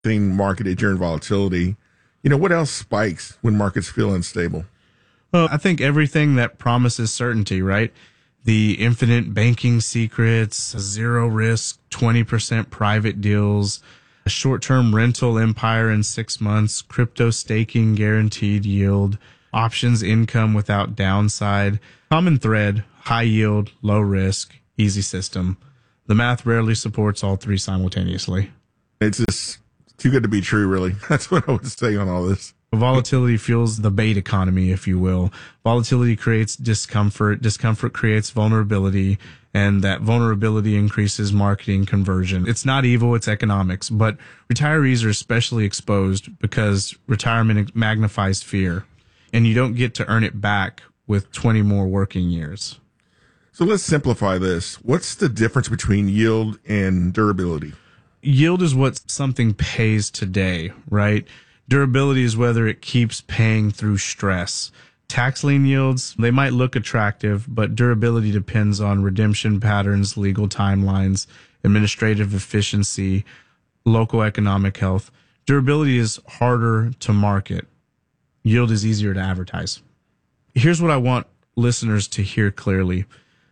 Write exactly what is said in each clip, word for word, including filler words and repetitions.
thing marketed during volatility. You know, what else spikes when markets feel unstable? Well, I think everything that promises certainty, right? The infinite banking secrets, zero risk, twenty percent private deals, a short-term rental empire in six months, crypto staking guaranteed yield, options income without downside, common thread, high yield, low risk, easy system. The math rarely supports all three simultaneously. It's just too good to be true, really. That's what I would say on all this. Volatility fuels the bait economy, if you will. Volatility creates discomfort. Discomfort creates vulnerability, and that vulnerability increases marketing conversion. It's not evil, it's economics. But retirees are especially exposed because retirement magnifies fear, and you don't get to earn it back with twenty more working years. So let's simplify this. What's the difference between yield and durability? Yield is what something pays today, right? Durability is whether it keeps paying through stress. Tax lien yields, they might look attractive, but durability depends on redemption patterns, legal timelines, administrative efficiency, local economic health. Durability is harder to market. Yield is easier to advertise. Here's what I want listeners to hear clearly.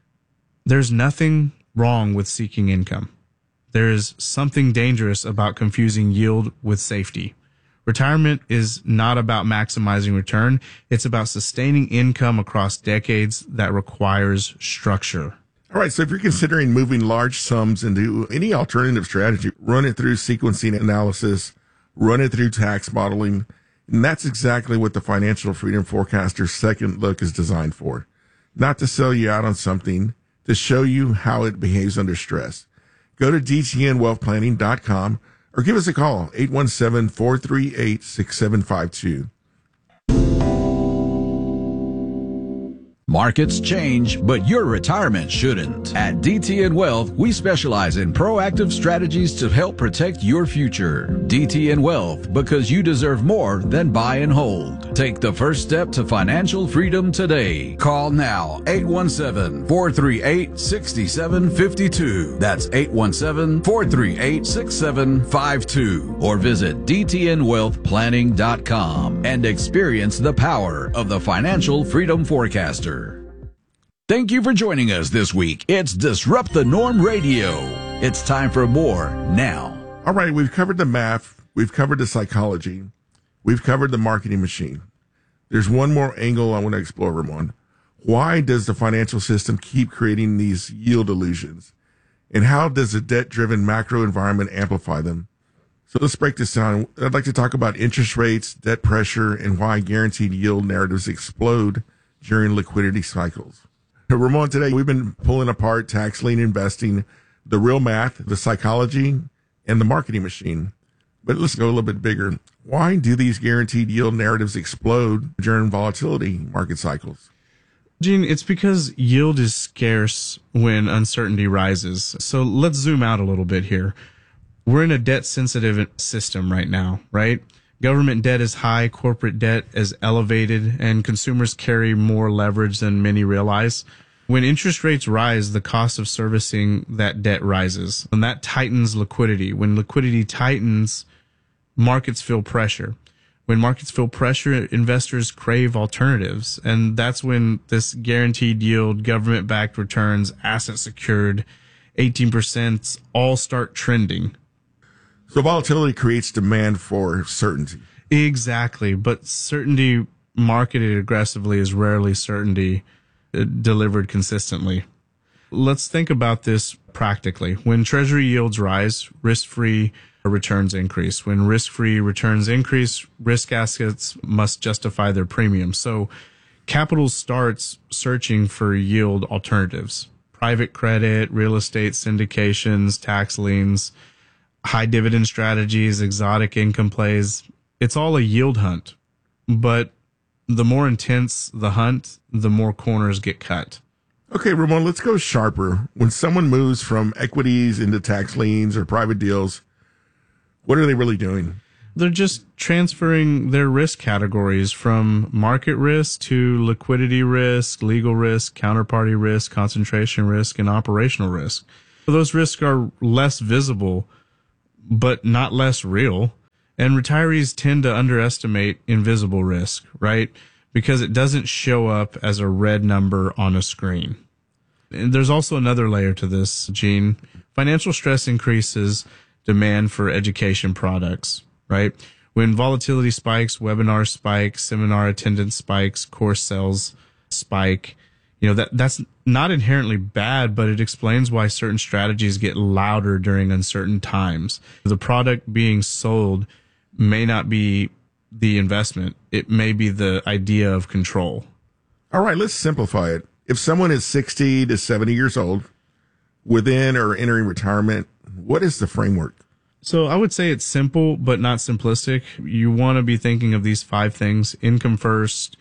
There's nothing wrong with seeking income. There is something dangerous about confusing yield with safety. Retirement is not about maximizing return. It's about sustaining income across decades that requires structure. All right, so if you're considering moving large sums into any alternative strategy, run it through sequencing analysis, run it through tax modeling, and that's exactly what the Financial Freedom Forecaster's second look is designed for. Not to sell you out on something, to show you how it behaves under stress. Go to D T N wealth planning dot com or give us a call, eight one seven, four three eight, six seven five two. Markets change, but your retirement shouldn't. At D T N Wealth, we specialize in proactive strategies to help protect your future. D T N Wealth, because you deserve more than buy and hold. Take the first step to financial freedom today. Call now, eight one seven, four three eight, six seven five two. That's eight one seven, four three eight, six seven five two. Or visit D T N wealth planning dot com and experience the power of the Financial Freedom Forecaster. Thank you for joining us this week. It's Disrupt the Norm Radio. It's time for more now. All right, we've covered the math. We've covered the psychology. We've covered the marketing machine. There's one more angle I want to explore, Ramon. Why does the financial system keep creating these yield illusions? And how does the debt-driven macro environment amplify them? So let's break this down. I'd like to talk about interest rates, debt pressure, and why guaranteed yield narratives explode during liquidity cycles. Ramon, today we've been pulling apart tax lien investing, the real math, the psychology, and the marketing machine. But let's go a little bit bigger. Why do these guaranteed yield narratives explode during volatility market cycles? Gene, it's because yield is scarce when uncertainty rises. So let's zoom out a little bit here. We're in a debt-sensitive system right now, right? Government debt is high, corporate debt is elevated, and consumers carry more leverage than many realize. When interest rates rise, the cost of servicing that debt rises, and that tightens liquidity. When liquidity tightens, markets feel pressure. When markets feel pressure, investors crave alternatives, and that's when this guaranteed yield, government-backed returns, asset-secured, eighteen percent all start trending. So volatility creates demand for certainty. Exactly. But certainty marketed aggressively is rarely certainty uh, delivered consistently. Let's think about this practically. When treasury yields rise, risk-free returns increase. When risk-free returns increase, risk assets must justify their premium. So capital starts searching for yield alternatives. Private credit, real estate syndications, tax liens, high dividend strategies, exotic income plays. It's all a yield hunt, but the more intense the hunt, the more corners get cut. Okay, Ramon, let's go sharper. When someone moves from equities into tax liens or private deals, what are they really doing? They're just transferring their risk categories from market risk to liquidity risk, legal risk, counterparty risk, concentration risk, and operational risk. So those risks are less visible, but not less real. And retirees tend to underestimate invisible risk, right? Because it doesn't show up as a red number on a screen. And there's also another layer to this, Gene. Financial stress increases demand for education products, right? When volatility spikes, webinar spikes, seminar attendance spikes, course sales spike, you know, that that's not inherently bad, but it explains why certain strategies get louder during uncertain times. The product being sold may not be the investment. It may be the idea of control. All right, let's simplify it. If someone is sixty to seventy years old, within or entering retirement, what is the framework? So I would say it's simple, but not simplistic. You want to be thinking of these five things: income first,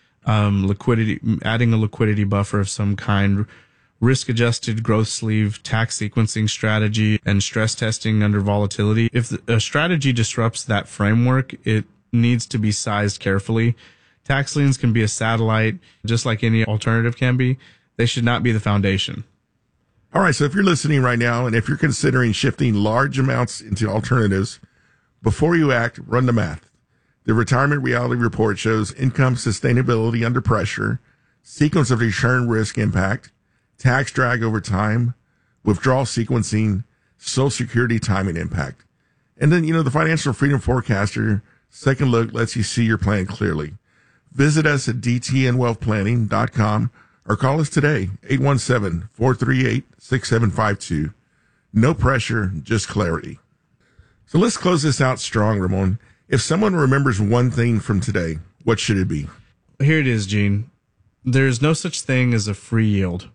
um, liquidity, adding a liquidity buffer of some kind, risk-adjusted growth sleeve, tax sequencing strategy, and stress testing under volatility. If a strategy disrupts that framework, it needs to be sized carefully. Tax liens can be a satellite, just like any alternative can be. They should not be the foundation. All right, so if you're listening right now, and if you're considering shifting large amounts into alternatives, before you act, run the math. The Retirement Reality Report shows income sustainability under pressure, sequence of return risk impact, tax drag over time, withdrawal sequencing, Social Security timing impact. And then, you know, the Financial Freedom Forecaster second look lets you see your plan clearly. Visit us at d t n wealth planning dot com or call us today, eight one seven, four three eight, six seven five two. No pressure, just clarity. So let's close this out strong, Ramon. If someone remembers one thing from today, what should it be? Here it is, Gene. There's no such thing as a free yield.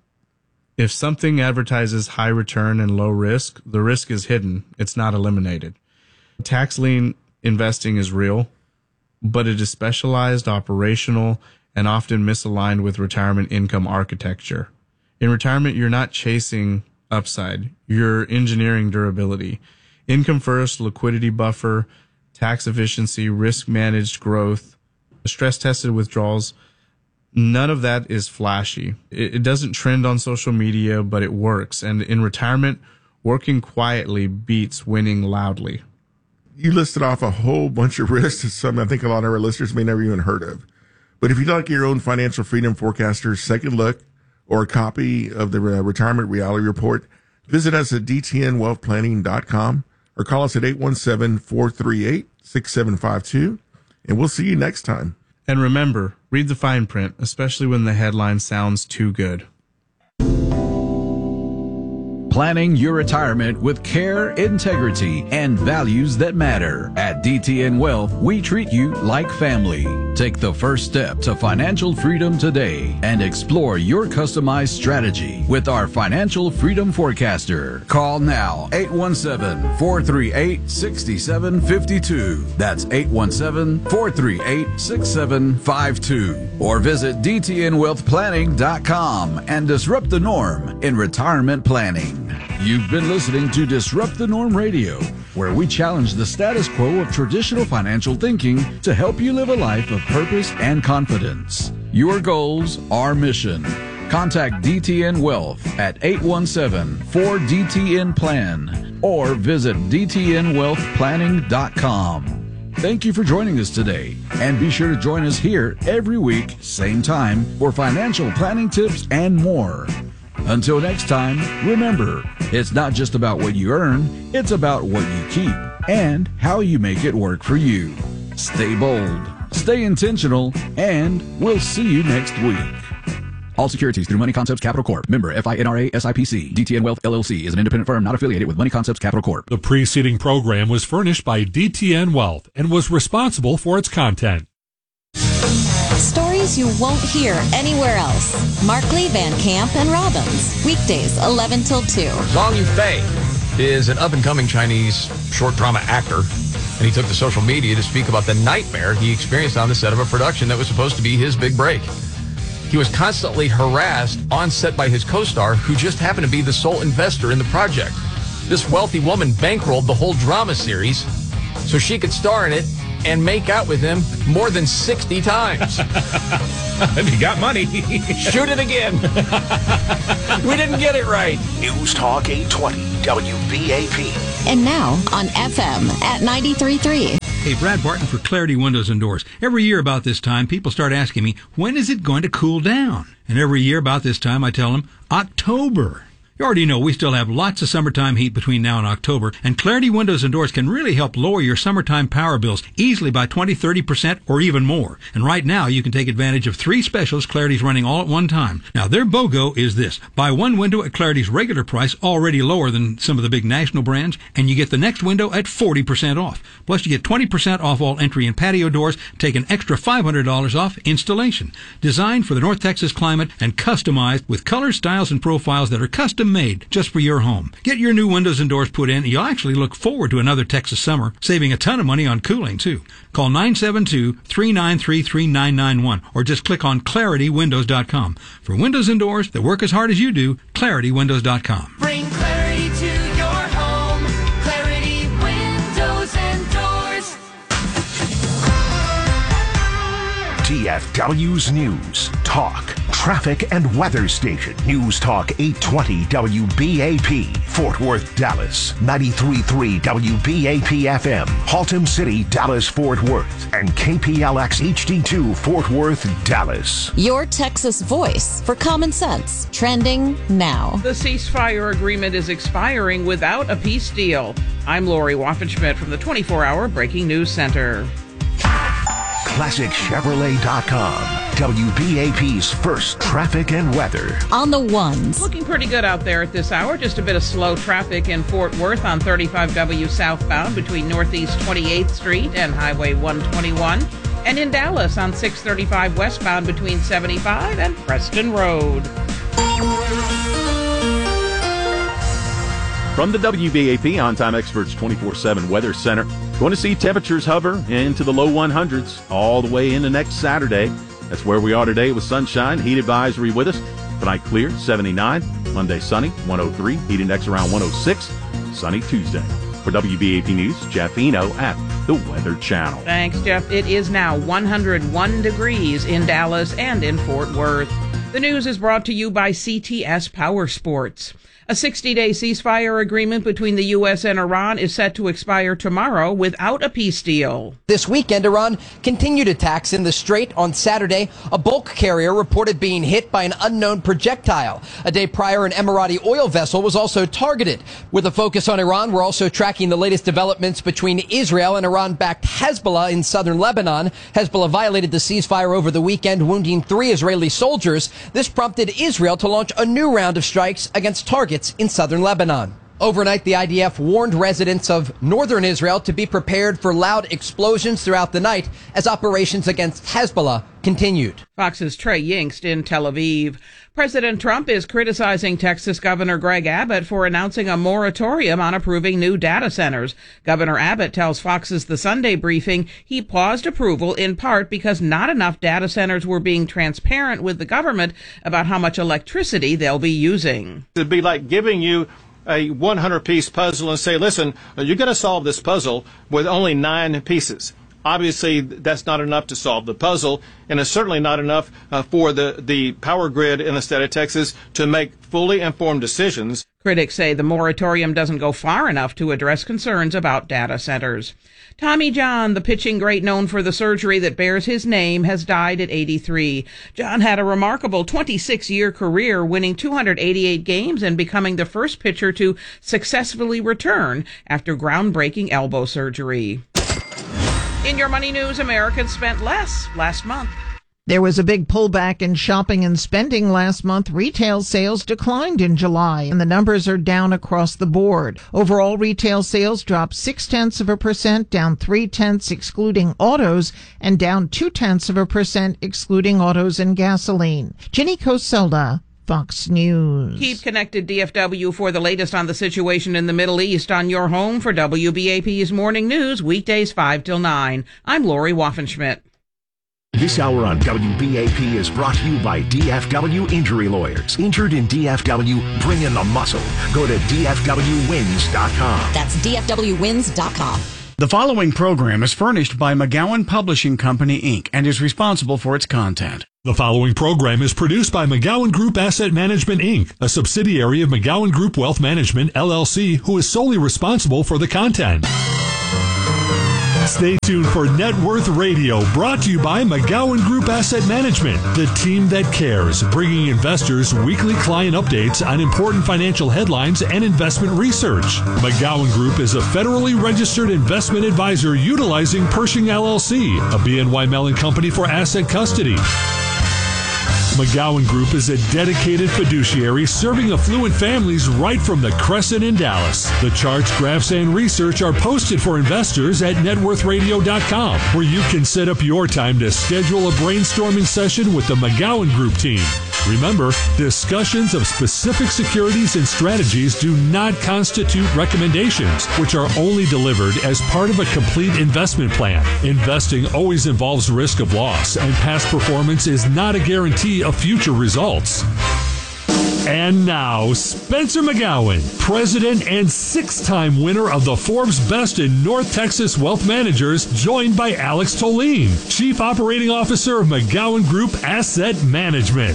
If something advertises high return and low risk, the risk is hidden. It's not eliminated. Tax lien investing is real, but it is specialized, operational, and often misaligned with retirement income architecture. In retirement, you're not chasing upside. You're engineering durability. Income first, liquidity buffer, tax efficiency, risk managed growth, stress tested withdrawals. None of that is flashy. It, it doesn't trend on social media, but it works. And in retirement, working quietly beats winning loudly. You listed off a whole bunch of risks, some I think a lot of our listeners may never even heard of. But if you'd like your own Financial Freedom Forecaster second look or a copy of the uh, Retirement Reality Report, visit us at d t n wealth planning dot com or call us at eight one seven, four three eight, six seven five two, and we'll see you next time. And remember, read the fine print, especially when the headline sounds too good. Planning your retirement with care, integrity, and values that matter. At D T N Wealth, we treat you like family. Take the first step to financial freedom today and explore your customized strategy with our Financial Freedom Forecaster. Call now, eight one seven, four three eight, six seven five two. That's eight one seven, four three eight, six seven five two. Or visit d t n wealth planning dot com and disrupt the norm in retirement planning. You've been listening to Disrupt the Norm Radio, where we challenge the status quo of traditional financial thinking to help you live a life of purpose and confidence. Your goals, our mission. Contact D T N Wealth at eight one seven, four D T N plan or visit d t n wealth planning dot com. Thank you for joining us today, and be sure to join us here every week, same time, for financial planning tips and more. Until next time, remember, it's not just about what you earn, it's about what you keep and how you make it work for you. Stay bold, stay intentional, and we'll see you next week. All securities through Money Concepts Capital Corp. Member F I N R A S I P C. D T N Wealth L L C is an independent firm not affiliated with Money Concepts Capital Corp. The preceding program was furnished by D T N Wealth and was responsible for its content. Stories you won't hear anywhere else. Markley, Van Camp, and Robbins. Weekdays, eleven till two. Zhang Yufei is an up-and-coming Chinese short drama actor, and he took to social media to speak about the nightmare he experienced on the set of a production that was supposed to be his big break. He was constantly harassed on set by his co-star, who just happened to be the sole investor in the project. This wealthy woman bankrolled the whole drama series so she could star in it and make out with him more than sixty times. And he got money. Shoot it again. We didn't get it right. News Talk eight twenty W B A P. And now on F M at ninety-three point three. Hey, Brad Barton for Clarity Windows and Doors. Every year about this time, people start asking me, when is it going to cool down? And every year about this time, I tell them, October. You already know we still have lots of summertime heat between now and October, and Clarity Windows and Doors can really help lower your summertime power bills easily by twenty, thirty percent or even more. And right now, you can take advantage of three specials Clarity's running all at one time. Now, their BOGO is this. Buy one window at Clarity's regular price, already lower than some of the big national brands, and you get the next window at forty percent off. Plus, you get twenty percent off all entry and patio doors, take an extra five hundred dollars off installation. Designed for the North Texas climate and customized with colors, styles, and profiles that are custom made just for your home. Get your new windows and doors put in, and you'll actually look forward to another Texas summer, saving a ton of money on cooling, too. Call nine seven two, three nine three, three nine nine one or just click on clarity windows dot com. For windows and doors that work as hard as you do, clarity windows dot com. Bring clarity to your home. Clarity Windows and Doors. D F W's News, Talk, Traffic and Weather Station. News Talk eight twenty W B A P, Fort Worth, Dallas. ninety-three point three W B A P F M, Haltom City, Dallas, Fort Worth. And K P L X H D two, Fort Worth, Dallas. Your Texas voice for common sense. Trending now. The ceasefire agreement is expiring without a peace deal. I'm Lori Waffenschmidt from the twenty-four hour Breaking News Center. Classic Chevrolet dot com, W B A P's first traffic and weather. On the ones. Looking pretty good out there at this hour. Just a bit of slow traffic in Fort Worth on thirty-five W southbound between Northeast twenty-eighth Street and Highway one twenty-one. And in Dallas on six thirty-five westbound between seventy-five and Preston Road. From the W B A P On-Time Experts twenty-four seven Weather Center, going to see temperatures hover into the low one hundreds all the way into next Saturday. That's where we are today with sunshine, heat advisory with us. Tonight clear, seventy-nine. Monday sunny, one oh three. Heat index around one oh six. Sunny Tuesday. For W B A P News, Jeff Eno at the Weather Channel. Thanks, Jeff. It is now one hundred one degrees in Dallas and in Fort Worth. The news is brought to you by C T S Power Sports. A sixty-day ceasefire agreement between the U S and Iran is set to expire tomorrow without a peace deal. This weekend, Iran continued attacks in the Strait. On Saturday, a bulk carrier reported being hit by an unknown projectile. A day prior, an Emirati oil vessel was also targeted. With a focus on Iran, we're also tracking the latest developments between Israel and Iran-backed Hezbollah in southern Lebanon. Hezbollah violated the ceasefire over the weekend, wounding three Israeli soldiers. This prompted Israel to launch a new round of strikes against targets in southern Lebanon. Overnight, the I D F warned residents of northern Israel to be prepared for loud explosions throughout the night as operations against Hezbollah continued. Fox's Trey Yingst in Tel Aviv. President Trump is criticizing Texas Governor Greg Abbott for announcing a moratorium on approving new data centers. Governor Abbott tells Fox's The Sunday Briefing he paused approval in part because not enough data centers were being transparent with the government about how much electricity they'll be using. It'd be like giving you a hundred piece puzzle and say, listen, you're going to solve this puzzle with only nine pieces. Obviously, that's not enough to solve the puzzle, and it's certainly not enough uh, for the, the power grid in the state of Texas to make fully informed decisions. Critics say the moratorium doesn't go far enough to address concerns about data centers. Tommy John, the pitching great known for the surgery that bears his name, has died at eighty-three. John had a remarkable twenty-six year career, winning two hundred eighty-eight games and becoming the first pitcher to successfully return after groundbreaking elbow surgery. In your money news, Americans spent less last month. There was a big pullback in shopping and spending last month. Retail sales declined in July, and the numbers are down across the board. Overall, retail sales dropped six tenths of a percent, down three tenths excluding autos, and down two tenths of a percent excluding autos and gasoline. Jenny Coselda, Fox News. Keep connected, D F W, for the latest on the situation in the Middle East on your home for W B A P's Morning News, weekdays five till nine. I'm Lori Waffenschmidt. This hour on W B A P is brought to you by D F W Injury Lawyers. Injured in D F W? Bring in the muscle. Go to D F W wins dot com. That's D F W wins dot com. The following program is furnished by McGowan Publishing Company, Incorporated, and is responsible for its content. The following program is produced by McGowan Group Asset Management, Incorporated, a subsidiary of McGowan Group Wealth Management, L L C, who is solely responsible for the content. Stay tuned for Net Worth Radio, brought to you by McGowan Group Asset Management, the team that cares, bringing investors weekly client updates on important financial headlines and investment research. McGowan Group is a federally registered investment advisor utilizing Pershing L L C, a B N Y Mellon company for asset custody. McGowan Group is a dedicated fiduciary serving affluent families right from the Crescent in Dallas. The charts, graphs, and research are posted for investors at net worth radio dot com, where you can set up your time to schedule a brainstorming session with the McGowan Group team. Remember, discussions of specific securities and strategies do not constitute recommendations, which are only delivered as part of a complete investment plan. Investing always involves risk of loss, and past performance is not a guarantee of future results. And now, Spencer McGowan, president and six-time winner of the Forbes Best in North Texas Wealth Managers, joined by Alex Tolene, Chief Operating Officer of McGowan Group Asset Management.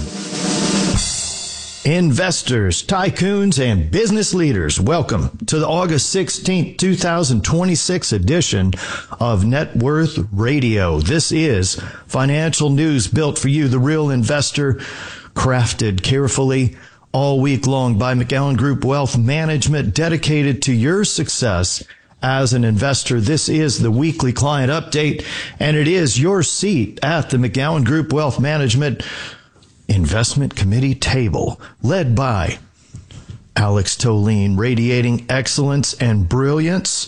Investors, tycoons, and business leaders, welcome to the August sixteenth, twenty twenty-six edition of Net Worth Radio. This is financial news built for you, the real investor, crafted carefully all week long by McGowan Group Wealth Management, dedicated to your success as an investor. This is the weekly client update, and it is your seat at the McGowan Group Wealth Management Investment Committee table, led by Alex Tolene, radiating excellence and brilliance.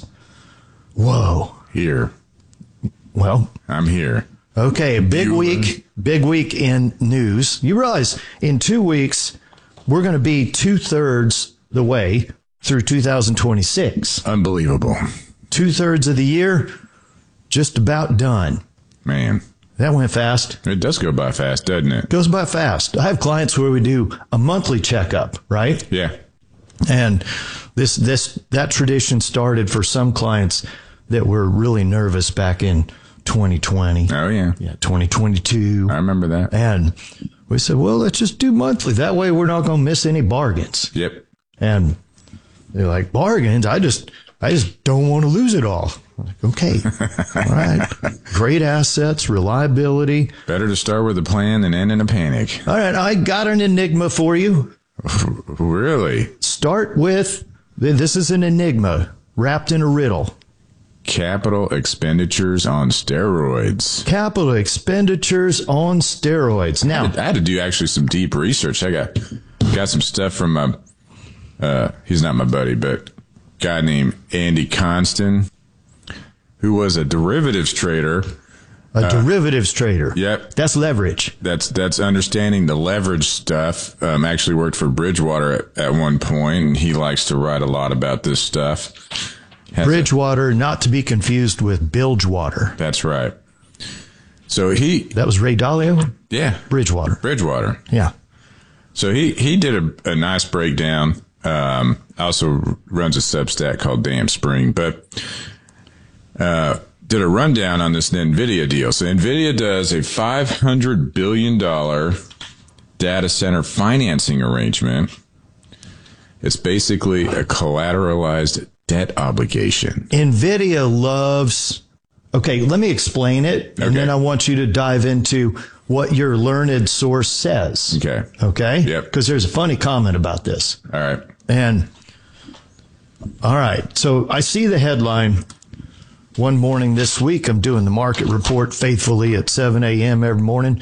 Whoa. Here. Well, I'm here. Okay, big week, big week in news. You realize in two weeks, we're going to be two-thirds the way through two thousand twenty-six. Unbelievable. Two-thirds of the year, just about done. Man. That went fast. It does go by fast, doesn't it? Goes by fast. I have clients where we do a monthly checkup, right? Yeah. And this, this, that tradition started for some clients that were really nervous back in twenty twenty. Oh, yeah. Yeah, twenty twenty-two. I remember that. And we said, well, let's just do monthly. That way we're not going to miss any bargains. Yep. And they're like, bargains? I just, I just don't want to lose it all. I'm like, okay. All right. Great assets, reliability. Better to start with a plan than end in a panic. All right. I got an enigma for you. Really? Start with, this is an enigma wrapped in a riddle. Capital expenditures on steroids. Capital expenditures on steroids. Now, I had, I had to do actually some deep research. I got got some stuff from my, uh, he's not my buddy, but a guy named Andy Constan, who was a derivatives trader. A uh, derivatives trader. Yep. That's leverage. That's that's understanding the leverage stuff. Um, actually worked for Bridgewater at, at one point, and he likes to write a lot about this stuff. Has Bridgewater, a, not to be confused with Bilgewater. That's right. So he... That was Ray Dalio? Yeah. Bridgewater. Bridgewater. Yeah. So he, he did a, a nice breakdown. Um, also runs a Substack called Damn Spring, but uh, did a rundown on this NVIDIA deal. So NVIDIA does a five hundred billion dollars data center financing arrangement. It's basically a collateralized debt obligation. NVIDIA loves... Okay, let me explain it, and okay. then I want you to dive into what your learned source says. Okay. Okay? Yep. Because there's a funny comment about this. All right. And, all right, so I see the headline one morning this week. I'm doing the market report faithfully at seven a.m. every morning.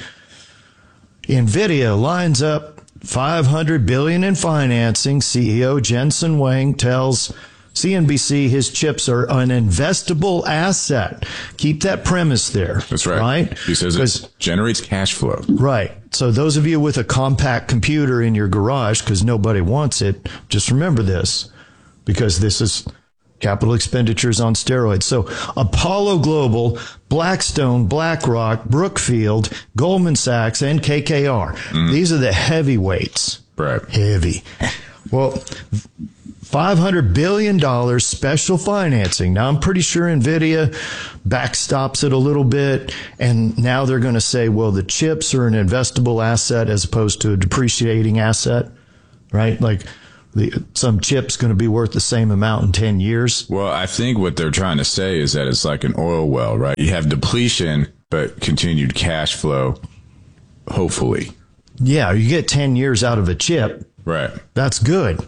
NVIDIA lines up five hundred billion dollars in financing. C E O Jensen Huang tells C N B C his chips are an investable asset. Keep that premise there. That's right. Right? He says it generates cash flow. Right. So those of you with a compact computer in your garage, because nobody wants it, just remember this, because this is capital expenditures on steroids. So Apollo Global, Blackstone, BlackRock, Brookfield, Goldman Sachs, and K K R. Mm. These are the heavyweights. Right. Heavy. Well, five hundred billion dollars special financing. Now, I'm pretty sure NVIDIA backstops it a little bit, and now they're going to say, well, the chips are an investable asset as opposed to a depreciating asset, right? Like, the, some chip's going to be worth the same amount in ten years. Well, I think what they're trying to say is that it's like an oil well, right? You have depletion, but continued cash flow, hopefully. Yeah, you get ten years out of a chip. Right. That's good.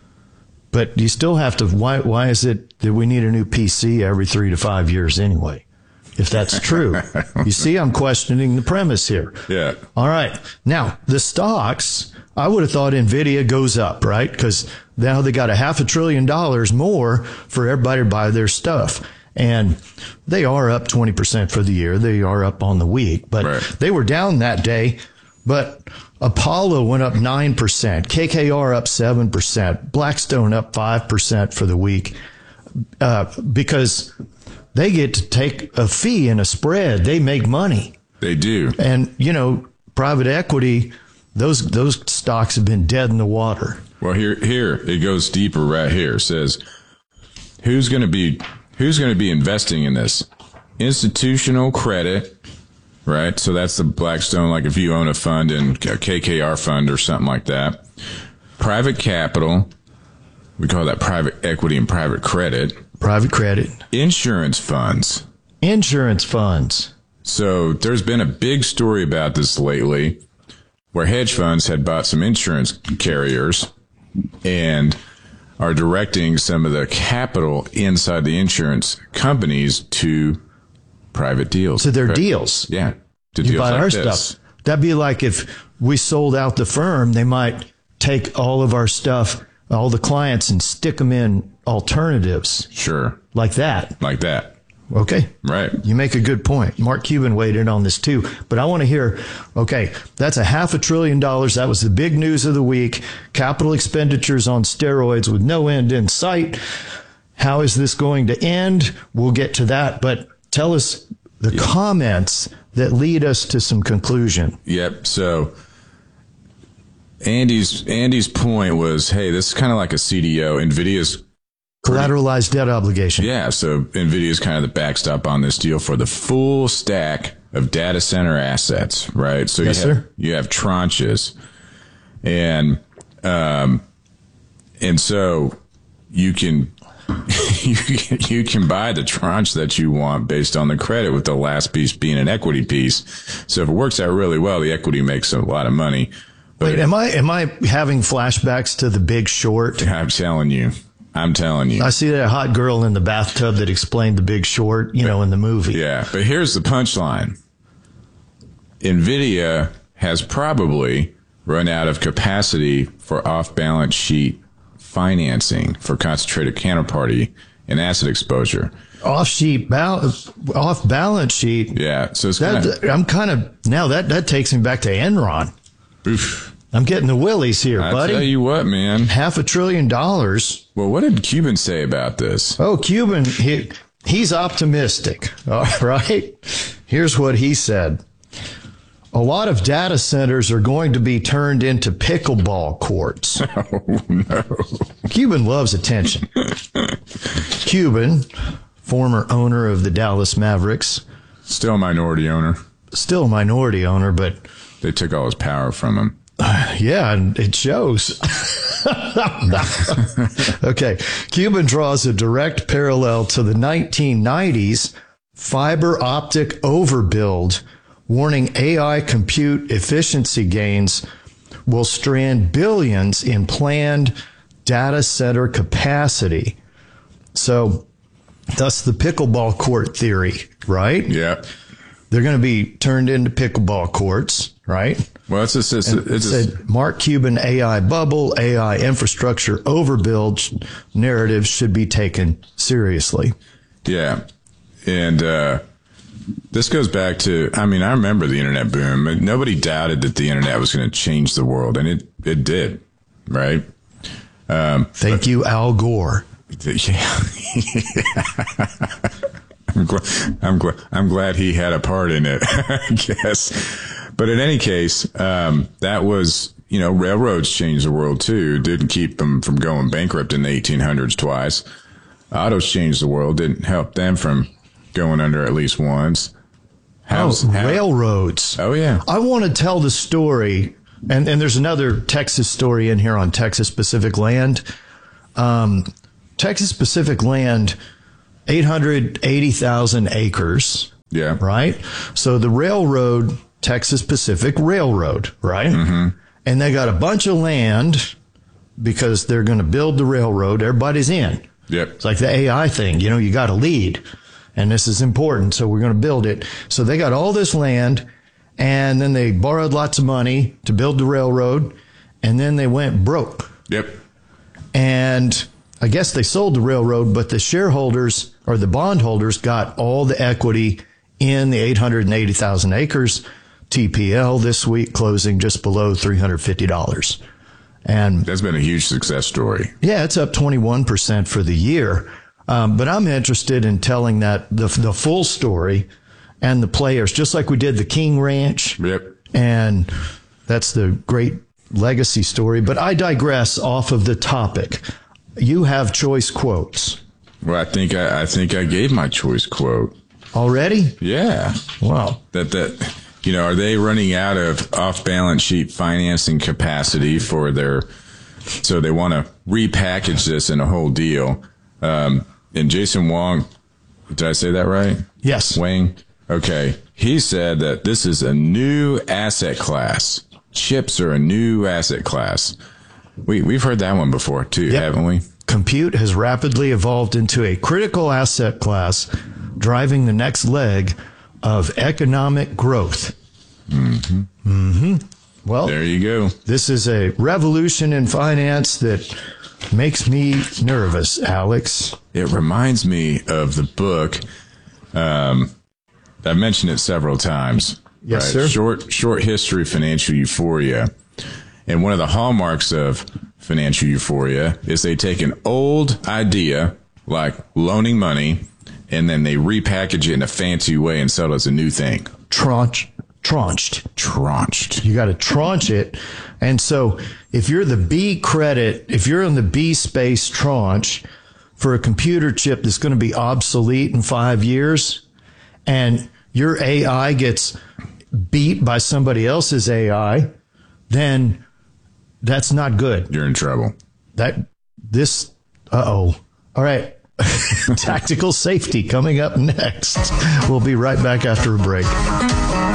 But you still have to, why, why is it that we need a new P C every three to five years anyway? If that's true. You see, I'm questioning the premise here. Yeah. All right. Now, the stocks, I would have thought NVIDIA goes up, right? Because now they got a half a trillion dollars more for everybody to buy their stuff. And they are up twenty percent for the year. They are up on the week. But right. they were down that day. But Apollo went up nine percent. K K R up seven percent. Blackstone up five percent for the week. Uh, because they get to take a fee and a spread. They make money. They do. And, you know, private equity, those those stocks have been dead in the water. Well, here here it goes deeper right here. It says, who's going to be who's going to be investing in this? Institutional credit, right? So that's the Blackstone, like if you own a fund in a K K R fund or something like that. Private capital, we call that private equity and private credit. Private credit. Insurance funds. Insurance funds. So there's been a big story about this lately where hedge funds had bought some insurance carriers and are directing some of the capital inside the insurance companies to private deals. To their deals. Yeah. To you deals buy like our this. stuff. That'd be like if we sold out the firm, they might take all of our stuff, all the clients, and stick them in alternatives. Sure. Like that. Like that. Okay. Right. You make a good point. Mark Cuban weighed in on this too. But I want to hear, okay, that's a half a trillion dollars. That was the big news of the week. Capital expenditures on steroids with no end in sight. How is this going to end? We'll get to that. But tell us the yeah. comments that lead us to some conclusion. Yep. So Andy's Andy's point was, hey, this is kind of like a C D O. NVIDIA's collateralized debt obligation. Yeah, so NVIDIA's kind of the backstop on this deal for the full stack of data center assets, right? So yes, you have, sir. you have tranches, and um, and so you can you can, you can buy the tranche that you want based on the credit, with the last piece being an equity piece. So if it works out really well, the equity makes a lot of money. Wait, am I am I having flashbacks to The Big Short? I'm telling you. I'm telling you. I see that hot girl in the bathtub that explained The Big Short, you but, know, in the movie. Yeah, but here's the punchline. NVIDIA has probably run out of capacity for off-balance sheet financing for concentrated counterparty and asset exposure. Off-sheet, ba- off-balance sheet? Yeah. So it's that, kinda, I'm kind of, now that, that takes me back to Enron. Oof. I'm getting the willies here, I buddy. I tell you what, man. Half a trillion dollars. Well, what did Cuban say about this? Oh, Cuban, he, he's optimistic. All right. Here's what he said. A lot of data centers are going to be turned into pickleball courts. Oh, no. Cuban loves attention. Cuban, former owner of the Dallas Mavericks. Still a minority owner. Still a minority owner, but... They took all his power from him. Yeah, and it shows. Okay. Cuban draws a direct parallel to the nineteen nineties fiber optic overbuild, warning A I compute efficiency gains will strand billions in planned data center capacity. So that's the pickleball court theory, right? Yeah. They're going to be turned into pickleball courts, right? Well, it's just, it's, it's said just, Mark Cuban A I bubble, A I infrastructure overbuild narratives should be taken seriously. Yeah. And uh, this goes back to, I mean, I remember the internet boom. Nobody doubted that the internet was going to change the world, and it, it did, right? Um, Thank but, you, Al Gore. Yeah. I'm glad, I'm glad, I'm glad he had a part in it, I guess. But in any case, um, that was, you know, railroads changed the world too. Didn't keep them from going bankrupt in the eighteen hundreds twice. Autos changed the world. Didn't help them from going under at least once. How's, oh, how, railroads. Oh, yeah. I want to tell the story And and there's another Texas story in here on Texas Pacific Land. Um, Texas Pacific Land, eight hundred eighty thousand acres. Yeah. Right? So the railroad, Texas Pacific Railroad, right? Mm-hmm. And they got a bunch of land because they're going to build the railroad. Everybody's in. Yep. It's like the A I thing. You know, you got to lead. And this is important, so we're going to build it. So they got all this land, and then they borrowed lots of money to build the railroad, and then they went broke. Yep. And I guess they sold the railroad, but the shareholders or the bondholders got all the equity in the eight hundred eighty thousand acres. T P L this week closing just below three hundred fifty dollars. And that's been a huge success story. Yeah, it's up twenty-one percent for the year. Um, but I'm interested in telling that the the full story and the players, just like we did the King Ranch. Yep. And that's the great legacy story. But I digress off of the topic. You have choice quotes. Well, I think I, I think I gave my choice quote already. Yeah. Wow. That that you know, are they running out of off balance sheet financing capacity for their? So they want to repackage this in a whole deal. Um, and Jason Wong, did I say that right? Yes. Wang. Okay. He said that this is a new asset class. Chips are a new asset class. We, we've heard that one before too, yep. haven't we? Compute has rapidly evolved into a critical asset class, driving the next leg of economic growth. Mm-hmm. Mm-hmm. Well, there you go. This is a revolution in finance that makes me nervous, Alex. It reminds me of the book. Um, I've mentioned it several times. Yes, right? sir. Short, short history of financial euphoria. And one of the hallmarks of financial euphoria is they take an old idea, like loaning money, and then they repackage it in a fancy way and sell it as a new thing. Tranche. Tranched. Tranched. You got to tranche it. And so if you're the B credit, if you're in the B space tranche for a computer chip that's going to be obsolete in five years and your A I gets beat by somebody else's A I, then that's not good. You're in trouble. That, this, uh-oh. All right. Tactical safety coming up next. We'll be right back after a break.